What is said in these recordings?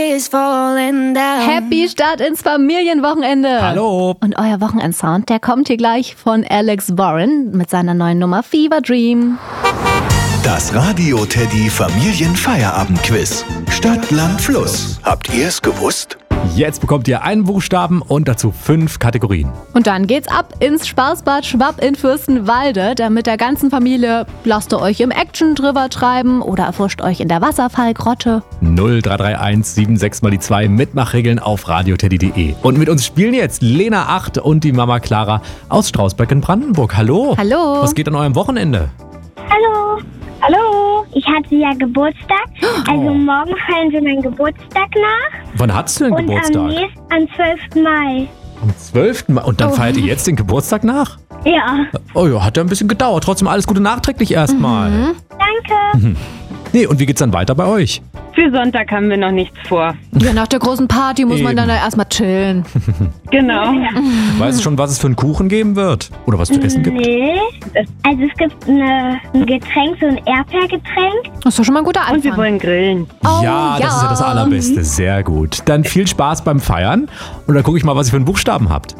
Happy Start ins Familienwochenende. Hallo. Und euer Wochenendsound, der kommt hier gleich von Alex Warren mit seiner neuen Nummer Fever Dream. Das Radio Teddy Familienfeierabend-Quiz. Stadt, Land, Fluss. Habt ihr es gewusst? Jetzt bekommt ihr einen Buchstaben und dazu 5 Kategorien. Und dann geht's ab ins Spaßbad Schwapp in Fürstenwalde. Da mit der ganzen Familie lasst ihr euch im Action drüber treiben oder erforscht euch in der Wasserfallgrotte. 0331 76 mal die 2 Mitmachregeln auf radioteddy.de. Und mit uns spielen jetzt Lena 8 und die Mama Clara aus Strausberg in Brandenburg. Hallo. Hallo. Was geht an eurem Wochenende? Hallo. Hallo. Ich hatte ja Geburtstag. Also morgen feiern wir meinen Geburtstag nach. Wann hattest du denn Und Geburtstag? am 12. Mai. Am 12. Mai. Und dann feiert ihr jetzt den Geburtstag nach? Ja. Oh ja, hat ja ein bisschen gedauert. Trotzdem alles Gute nachträglich erstmal. Danke. Nee, und wie geht's dann weiter bei euch? Für Sonntag haben wir noch nichts vor. Ja, nach der großen Party muss man Eben. dann da erstmal chillen. Genau. Weißt du schon, was es für einen Kuchen geben wird? Oder was zu essen gibt? Nee. Also es gibt ein Getränk, so ein Erdbeergetränk. Das ist doch schon mal ein guter Und wir Anfang. wollen grillen. Oh, Ja, das ist ja das Allerbeste. Sehr gut. Dann viel Spaß beim Feiern. Und dann gucke ich mal, was ihr für einen Buchstaben habt.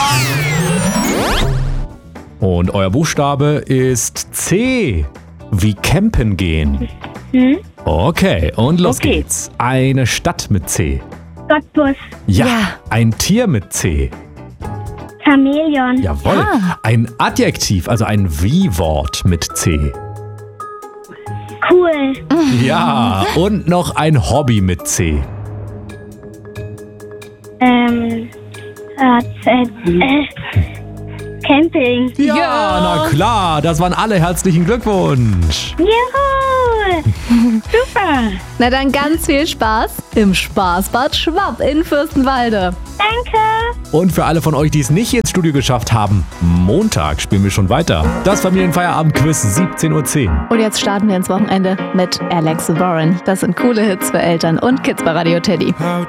Und euer Buchstabe ist C. Wie campen gehen. Okay, und los Okay. geht's. Eine Stadt mit C. Cottbus. Ja. Ja. Ein Tier mit C. Chamäleon. Jawohl. Ein Adjektiv, also ein Wie-Wort mit C. Cool. Ja. Und noch ein Hobby mit C. Camping. Ja, na klar. Das waren alle. Herzlichen Glückwunsch. Juhu. Super. Na dann ganz viel Spaß im Spaßbad Schwapp in Fürstenwalde. Danke. Und für alle von euch, die es nicht ins Studio geschafft haben, Montag spielen wir schon weiter. Das Familienfeierabend-Quiz, 17:10 Uhr. Und jetzt starten wir ins Wochenende mit Alex Warren. Das sind coole Hits für Eltern und Kids bei Radio Teddy. How